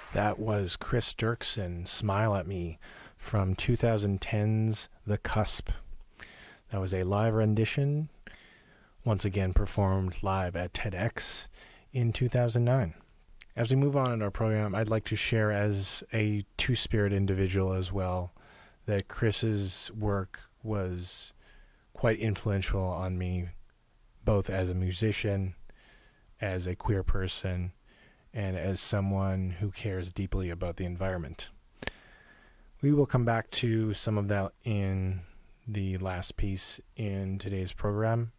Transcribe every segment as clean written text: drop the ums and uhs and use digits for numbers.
That was Chris Dirksen, Smile at Me, from 2010's The Cusp. That was a live rendition, once again performed live at TEDx in 2009. As we move on in our program, I'd like to share as a two-spirit individual as well that Chris's work was quite influential on me, both as a musician, as a queer person, and as someone who cares deeply about the environment. We will come back to some of that in the last piece in today's program.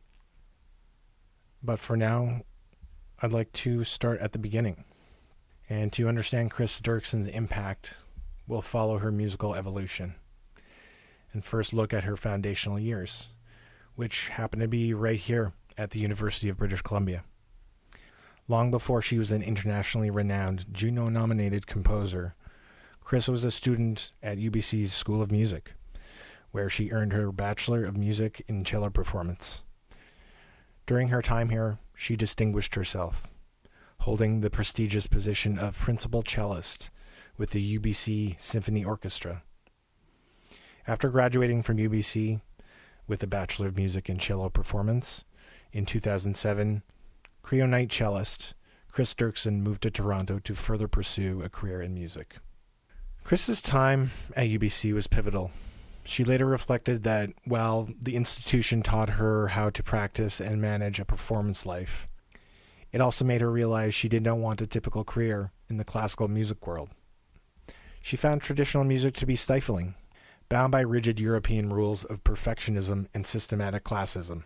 But for now, I'd like to start at the beginning. And to understand Chris Dirksen's impact, we'll follow her musical evolution. And first look at her foundational years, which happen to be right here at the University of British Columbia. Long before she was an internationally renowned Juno-nominated composer, Chris was a student at UBC's School of Music, where she earned her Bachelor of Music in Cello Performance. During her time here, she distinguished herself, holding the prestigious position of principal cellist with the UBC Symphony Orchestra. After graduating from UBC with a Bachelor of Music in Cello Performance in 2007, Creonite cellist Chris Dirksen moved to Toronto to further pursue a career in music. Chris's time at UBC was pivotal. She later reflected that while the institution taught her how to practice and manage a performance life, it also made her realize she did not want a typical career in the classical music world. She found traditional music to be stifling, bound by rigid European rules of perfectionism and systematic classism.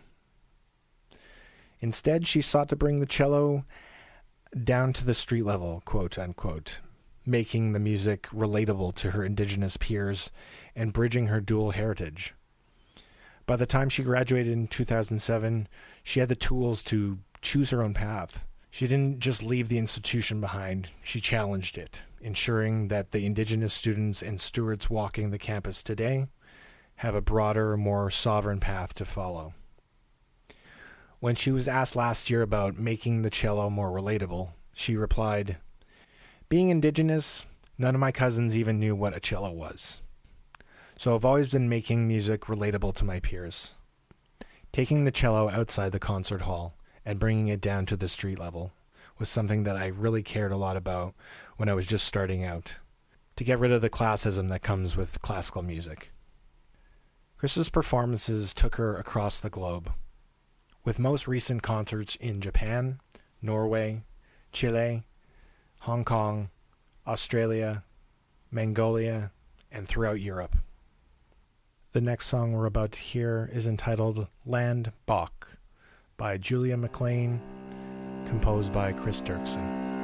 Instead, she sought to bring the cello down to the street level, quote unquote, making the music relatable to her Indigenous peers and bridging her dual heritage. By the time she graduated in 2007, she had the tools to choose her own path. She didn't just leave the institution behind, she challenged it, ensuring that the Indigenous students and stewards walking the campus today have a broader, more sovereign path to follow. When she was asked last year about making the cello more relatable, she replied, "Being Indigenous, none of my cousins even knew what a cello was. So I've always been making music relatable to my peers. Taking the cello outside the concert hall and bringing it down to the street level was something that I really cared a lot about when I was just starting out, to get rid of the classism that comes with classical music." Chris's performances took her across the globe, with most recent concerts in Japan, Norway, Chile, Hong Kong, Australia, Mongolia, and throughout Europe. The next song we're about to hear is entitled Land Bach by Julia McLean, composed by Chris Dirksen.